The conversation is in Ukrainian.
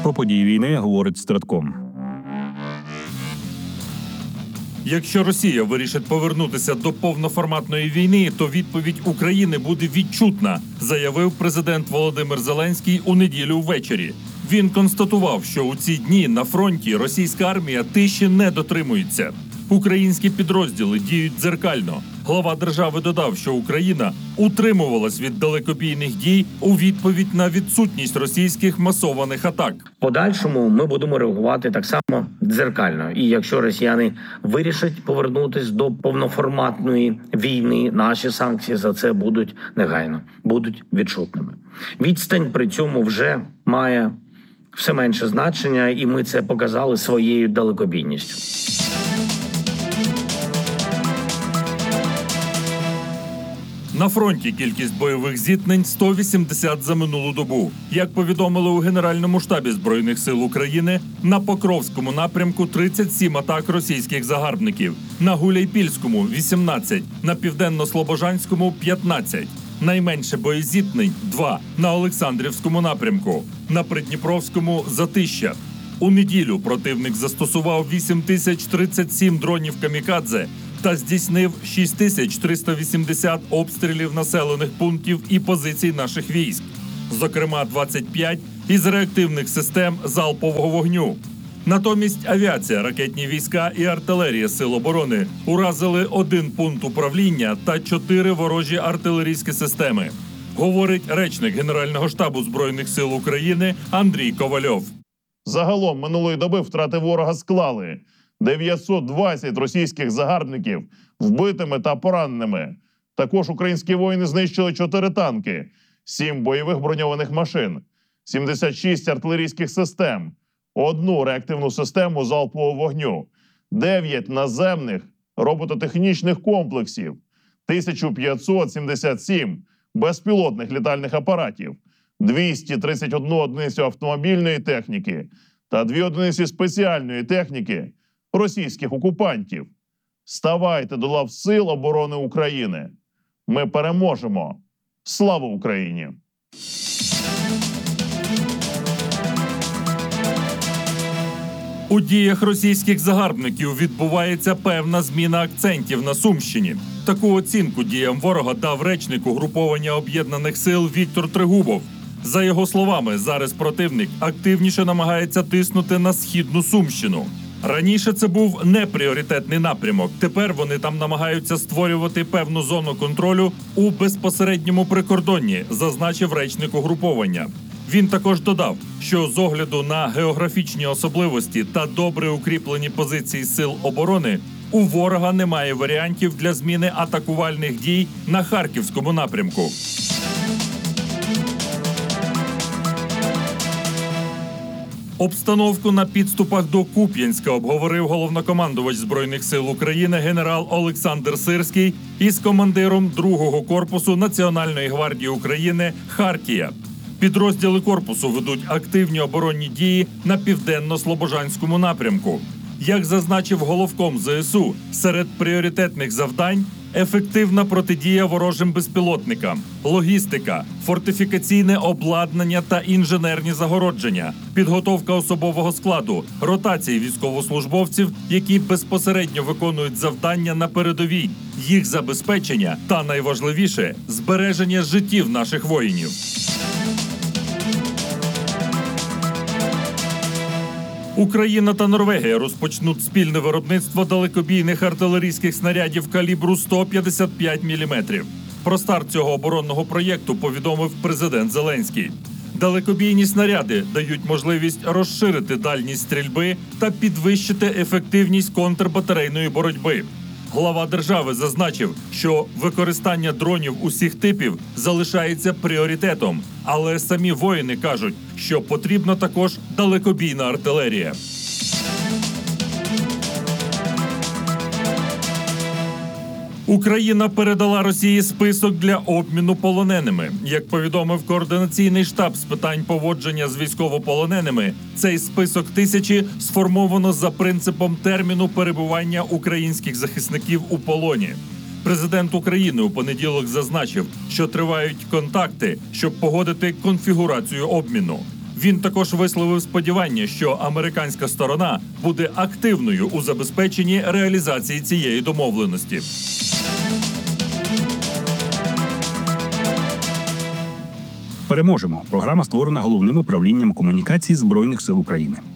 Про події війни говорить Стратком. Якщо Росія вирішить повернутися до повноформатної війни, то відповідь України буде відчутна, заявив президент Володимир Зеленський у неділю ввечері. Він констатував, що у ці дні на фронті російська армія тиші не дотримується. Українські підрозділи діють дзеркально. Глава держави додав, що Україна утримувалась від далекобійних дій у відповідь на відсутність російських масованих атак. В подальшому ми будемо реагувати так само дзеркально. І якщо росіяни вирішать повернутися до повноформатної війни, наші санкції за це будуть негайно, будуть відчутними. Відстань при цьому вже має все менше значення, і ми це показали своєю далекобійністю. На фронті кількість бойових зіткнень – 180 за минулу добу. Як повідомили у Генеральному штабі Збройних сил України, на Покровському напрямку – 37 атак російських загарбників, на Гуляйпільському – 18, на Південно-Слобожанському – 15. Найменше боєзіткнень – 2 на Олександрівському напрямку, на Придніпровському – Затища. У неділю противник застосував 8037 дронів «Камікадзе» та здійснив 6380 обстрілів населених пунктів і позицій наших військ. Зокрема, 25 із реактивних систем залпового вогню. Натомість авіація, ракетні війська і артилерія Сил оборони уразили 1 пункт управління та 4 ворожі артилерійські системи. Говорить речник Генерального штабу Збройних сил України Андрій Ковальов. Загалом минулої доби втрати ворога склали 920 російських загарбників вбитими та пораненими. Також українські воїни знищили 4 танки, 7 бойових броньованих машин, 76 артилерійських систем, 1 реактивну систему залпового вогню, 9 наземних робототехнічних комплексів, 1577 безпілотних літальних апаратів, 231 одиницю автомобільної техніки та 2 одиниці спеціальної техніки російських окупантів. Ставайте до лав Сил оборони України. Ми переможемо. Слава Україні! У діях російських загарбників відбувається певна зміна акцентів на Сумщині. Таку оцінку діям ворога дав речник угруповання Об'єднаних сил Віктор Трегубов. За його словами, зараз противник активніше намагається тиснути на східну Сумщину. Раніше це був непріоритетний напрямок. Тепер вони там намагаються створювати певну зону контролю у безпосередньому прикордонні, зазначив речник угруповання. Він також додав, що з огляду на географічні особливості та добре укріплені позиції Сил оборони, у ворога немає варіантів для зміни атакувальних дій на Харківському напрямку. Обстановку на підступах до Куп'янська обговорив головнокомандувач Збройних сил України генерал Олександр Сирський із командиром 2-го корпусу Національної гвардії України «Хартія». Підрозділи корпусу ведуть активні оборонні дії на Південно-Слобожанському напрямку. Як зазначив головком ЗСУ, серед пріоритетних завдань – ефективна протидія ворожим безпілотникам, логістика, фортифікаційне обладнання та інженерні загородження, підготовка особового складу, ротації військовослужбовців, які безпосередньо виконують завдання на передовій, їх забезпечення та, найважливіше, збереження життів наших воїнів. Україна та Норвегія розпочнуть спільне виробництво далекобійних артилерійських снарядів калібру 155 мм. Про старт цього оборонного проєкту повідомив президент Зеленський. Далекобійні снаряди дають можливість розширити дальність стрільби та підвищити ефективність контрбатарейної боротьби. Глава держави зазначив, що використання дронів усіх типів залишається пріоритетом, але самі воїни кажуть, що потрібна також далекобійна артилерія. Україна передала Росії список для обміну полоненими. Як повідомив Координаційний штаб з питань поводження з військовополоненими, цей список 1000 сформовано за принципом терміну перебування українських захисників у полоні. Президент України у понеділок зазначив, що тривають контакти, щоб погодити конфігурацію обміну. Він також висловив сподівання, що американська сторона буде активною у забезпеченні реалізації цієї домовленості. Переможемо. Програма створена головним управлінням комунікацій Збройних сил України.